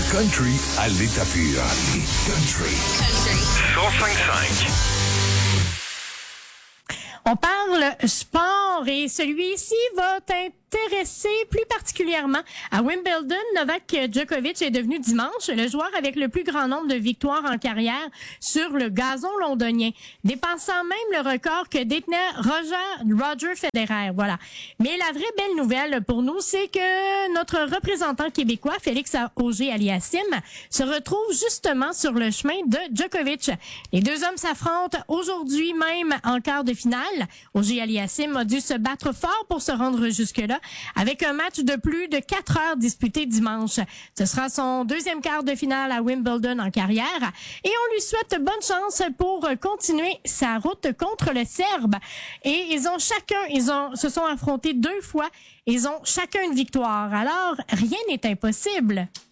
country à l'état pur. Country. 105.5. On parle sport et celui-ci va t'intéresser plus particulièrement à Wimbledon. Novak Djokovic est devenu dimanche le joueur avec le plus grand nombre de victoires en carrière sur le gazon londonien, dépassant même le record que détenait Roger Federer. Voilà. Mais la vraie belle nouvelle pour nous, c'est que notre représentant québécois, Félix Auger-Aliassime, se retrouve justement sur le chemin de Djokovic. Les deux hommes s'affrontent aujourd'hui même en quart de finale. Auger-Aliassime a dû se battre fort pour se rendre jusque-là, avec un match de plus de 4 heures disputé dimanche. Ce sera son deuxième quart de finale à Wimbledon en carrière, et on lui souhaite bonne chance pour continuer sa route contre le Serbe. Et ils se sont affrontés 2 fois, ils ont chacun une victoire. Alors, rien n'est impossible.